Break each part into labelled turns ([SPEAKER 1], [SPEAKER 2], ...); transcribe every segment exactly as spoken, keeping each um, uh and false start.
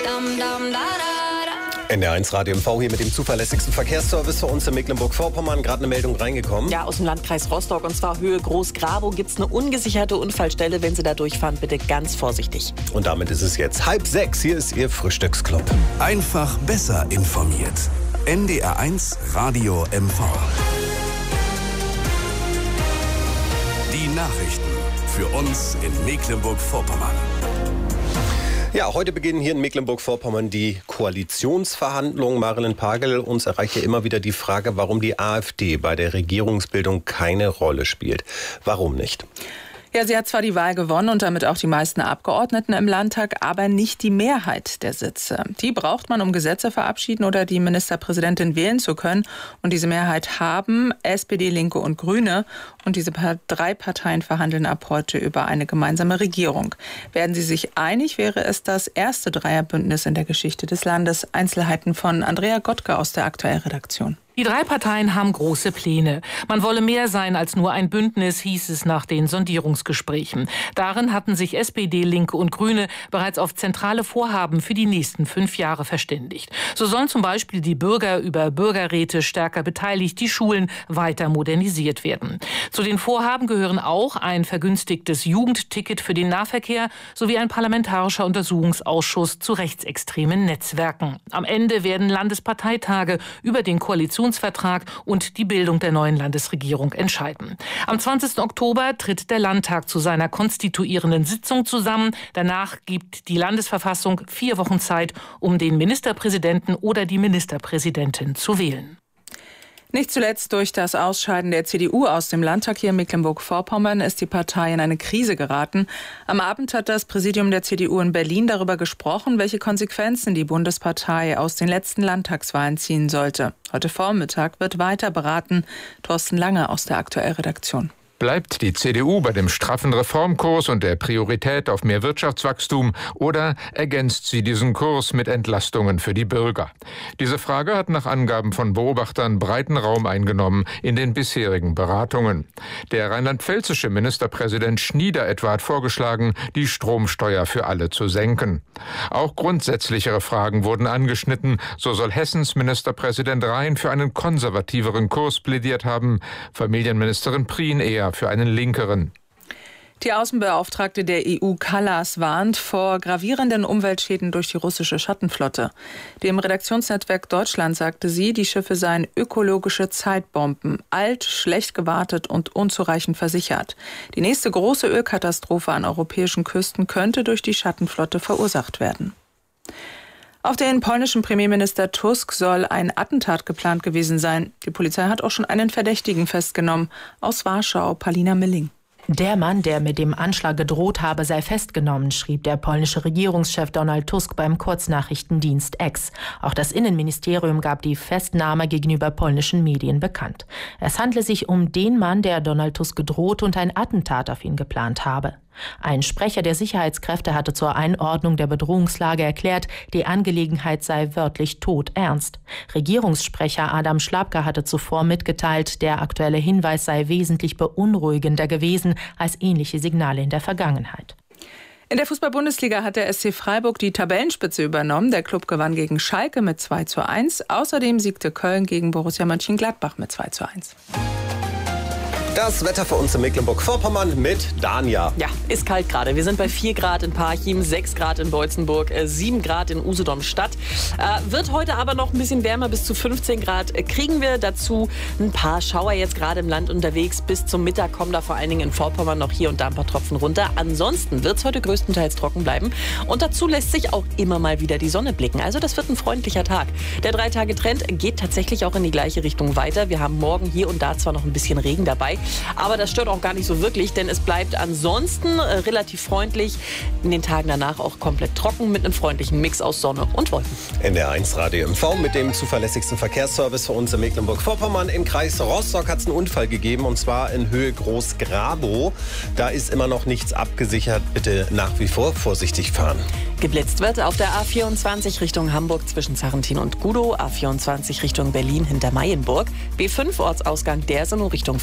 [SPEAKER 1] N D R eins Radio M V hier mit dem zuverlässigsten Verkehrsservice für uns in Mecklenburg-Vorpommern. Gerade eine Meldung reingekommen.
[SPEAKER 2] Ja, aus dem Landkreis Rostock, und zwar Höhe Groß-Grabow gibt es eine ungesicherte Unfallstelle. Wenn Sie da durchfahren, bitte ganz vorsichtig.
[SPEAKER 1] Und damit ist es jetzt halb sechs. Hier ist Ihr Frühstücksclub.
[SPEAKER 3] Einfach besser informiert. N D R eins Radio M V. Die Nachrichten für uns in Mecklenburg-Vorpommern.
[SPEAKER 1] Ja, heute beginnen hier in Mecklenburg-Vorpommern die Koalitionsverhandlungen. Marilyn Pagel, uns erreicht ja immer wieder die Frage, warum die AfD bei der Regierungsbildung keine Rolle spielt. Warum nicht?
[SPEAKER 4] Ja, sie hat zwar die Wahl gewonnen und damit auch die meisten Abgeordneten im Landtag, aber nicht die Mehrheit der Sitze. Die braucht man, um Gesetze verabschieden oder die Ministerpräsidentin wählen zu können. Und diese Mehrheit haben S P D, Linke und Grüne. Und diese drei Parteien verhandeln ab heute über eine gemeinsame Regierung. Werden sie sich einig, wäre es das erste Dreierbündnis in der Geschichte des Landes. Einzelheiten von Andrea Gottke aus der Aktuellredaktion.
[SPEAKER 5] Die drei Parteien haben große Pläne. Man wolle mehr sein als nur ein Bündnis, hieß es nach den Sondierungsgesprächen. Darin hatten sich S P D, Linke und Grüne bereits auf zentrale Vorhaben für die nächsten fünf Jahre verständigt. So sollen zum Beispiel die Bürger über Bürgerräte stärker beteiligt, die Schulen weiter modernisiert werden. Zu den Vorhaben gehören auch ein vergünstigtes Jugendticket für den Nahverkehr sowie ein parlamentarischer Untersuchungsausschuss zu rechtsextremen Netzwerken. Am Ende werden Landesparteitage über den Koalitionsvertrag und die Bildung der neuen Landesregierung entscheiden. Am zwanzigsten Oktober tritt der Landtag zu seiner konstituierenden Sitzung zusammen. Danach gibt die Landesverfassung vier Wochen Zeit, um den Ministerpräsidenten oder die Ministerpräsidentin zu wählen.
[SPEAKER 4] Nicht zuletzt durch das Ausscheiden der C D U aus dem Landtag hier in Mecklenburg-Vorpommern ist die Partei in eine Krise geraten. Am Abend hat das Präsidium der C D U in Berlin darüber gesprochen, welche Konsequenzen die Bundespartei aus den letzten Landtagswahlen ziehen sollte. Heute Vormittag wird weiter beraten. Thorsten Lange aus der Aktuellredaktion.
[SPEAKER 6] Bleibt die C D U bei dem straffen Reformkurs und der Priorität auf mehr Wirtschaftswachstum oder ergänzt sie diesen Kurs mit Entlastungen für die Bürger? Diese Frage hat nach Angaben von Beobachtern breiten Raum eingenommen in den bisherigen Beratungen. Der rheinland-pfälzische Ministerpräsident Schnieder etwa hat vorgeschlagen, die Stromsteuer für alle zu senken. Auch grundsätzlichere Fragen wurden angeschnitten. So soll Hessens Ministerpräsident Rhein für einen konservativeren Kurs plädiert haben, Familienministerin Prien eher für einen linkeren.
[SPEAKER 4] Die Außenbeauftragte der E U Kallas warnt vor gravierenden Umweltschäden durch die russische Schattenflotte. Dem Redaktionsnetzwerk Deutschland sagte sie, die Schiffe seien ökologische Zeitbomben, alt, schlecht gewartet und unzureichend versichert. Die nächste große Ölkatastrophe an europäischen Küsten könnte durch die Schattenflotte verursacht werden. Auf den polnischen Premierminister Tusk soll ein Attentat geplant gewesen sein. Die Polizei hat auch schon einen Verdächtigen festgenommen. Aus Warschau, Palina Milling.
[SPEAKER 7] Der Mann, der mit dem Anschlag gedroht habe, sei festgenommen, schrieb der polnische Regierungschef Donald Tusk beim Kurznachrichtendienst X. Auch das Innenministerium gab die Festnahme gegenüber polnischen Medien bekannt. Es handle sich um den Mann, der Donald Tusk gedroht und ein Attentat auf ihn geplant habe. Ein Sprecher der Sicherheitskräfte hatte zur Einordnung der Bedrohungslage erklärt, die Angelegenheit sei wörtlich todernst. Regierungssprecher Adam Schlapka hatte zuvor mitgeteilt, der aktuelle Hinweis sei wesentlich beunruhigender gewesen als ähnliche Signale in der Vergangenheit.
[SPEAKER 4] In der Fußball-Bundesliga hat der S C Freiburg die Tabellenspitze übernommen. Der Klub gewann gegen Schalke mit zwei zu eins. Außerdem siegte Köln gegen Borussia Mönchengladbach mit zwei zu eins.
[SPEAKER 1] Das Wetter für uns in Mecklenburg-Vorpommern mit Dania.
[SPEAKER 2] Ja, ist kalt gerade. Wir sind bei vier Grad in Parchim, sechs Grad in Beutzenburg, sieben Grad in Usedom-Stadt. Äh, wird heute aber noch ein bisschen wärmer, bis zu fünfzehn Grad kriegen wir. Dazu ein paar Schauer jetzt gerade im Land unterwegs. Bis zum Mittag kommen da vor allen Dingen in Vorpommern noch hier und da ein paar Tropfen runter. Ansonsten wird es heute größtenteils trocken bleiben. Und dazu lässt sich auch immer mal wieder die Sonne blicken. Also das wird ein freundlicher Tag. Der Drei-Tage-Trend geht tatsächlich auch in die gleiche Richtung weiter. Wir haben morgen hier und da zwar noch ein bisschen Regen dabei, aber das stört auch gar nicht so wirklich, denn es bleibt ansonsten äh, relativ freundlich. In den Tagen danach auch komplett trocken mit einem freundlichen Mix aus Sonne und Wolken.
[SPEAKER 1] N D R eins Radio M V mit dem zuverlässigsten Verkehrsservice für uns in Mecklenburg-Vorpommern. Im Kreis Rostock hat es einen Unfall gegeben, und zwar in Höhe Groß-Grabow. Da ist immer noch nichts abgesichert. Bitte nach wie vor vorsichtig fahren.
[SPEAKER 2] Geblitzt wird auf der A vierundzwanzig Richtung Hamburg zwischen Sarrentin und Gudow, A vierundzwanzig Richtung Berlin hinter Mayenburg, B fünf Ortsausgang Dersenow Richtung Verlan,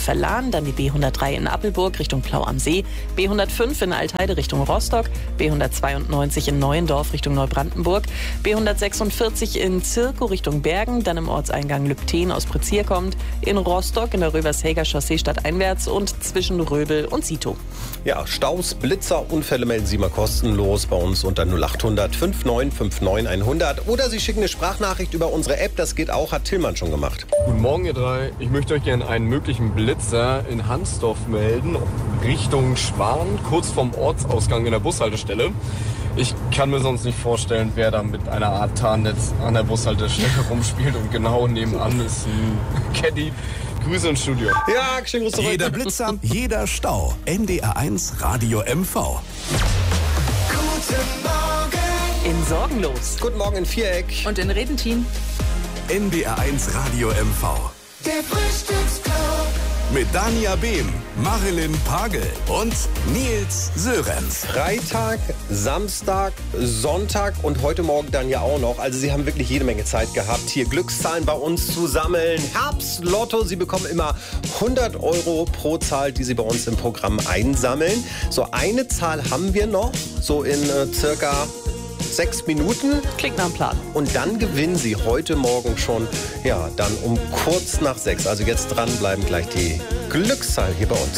[SPEAKER 2] Potsdam, dann die B hundertdrei in Appelburg Richtung Plau am See, B hundertfünf in Altheide Richtung Rostock, B hundertzweiundneunzig in Neuendorf Richtung Neubrandenburg, B hundertsechsundvierzig in Zirkow Richtung Bergen, dann im Ortseingang Lübten aus Prezier kommt, in Rostock in der Rövershäger Chaussee stadteinwärts und zwischen Röbel und Sito.
[SPEAKER 1] Ja, Staus, Blitzer, Unfälle melden Sie mal kostenlos bei uns unter null acht hundert fünfundneunzig neunundfünfzig hundert oder Sie schicken eine Sprachnachricht über unsere App, das geht auch, hat Tillmann schon gemacht.
[SPEAKER 8] Guten Morgen ihr drei, ich möchte euch gerne einen möglichen Blitzer in Hansdorf melden, Richtung Schwan, kurz vorm Ortsausgang in der Bushaltestelle. Ich kann mir sonst nicht vorstellen, wer da mit einer Art Tarnnetz an der Bushaltestelle rumspielt und genau nebenan ist ein Caddy. Grüße ins Studio.
[SPEAKER 1] Ja, schönen Gruß zurück.
[SPEAKER 3] Jeder Blitzer, jeder Stau. N D R eins Radio M V.
[SPEAKER 9] Guten Morgen
[SPEAKER 2] in Sorgenlos.
[SPEAKER 1] Guten Morgen in Viereck.
[SPEAKER 4] Und in Redentin.
[SPEAKER 3] N D R eins Radio M V.
[SPEAKER 9] Der Frühstücksclub
[SPEAKER 3] Mit Dania Behm, Marilyn Pagel und Nils Sörenz.
[SPEAKER 1] Freitag, Samstag, Sonntag und heute Morgen dann ja auch noch. Also Sie haben wirklich jede Menge Zeit gehabt, hier Glückszahlen bei uns zu sammeln. Herbstlotto, Sie bekommen immer hundert Euro pro Zahl, die Sie bei uns im Programm einsammeln. So eine Zahl haben wir noch, so in äh, circa sechs Minuten.
[SPEAKER 2] Klingt nach einem Plan.
[SPEAKER 1] Und dann gewinnen Sie heute Morgen schon, ja, dann um kurz nach sechs. Also jetzt dranbleiben, gleich die Glückszahl hier bei uns.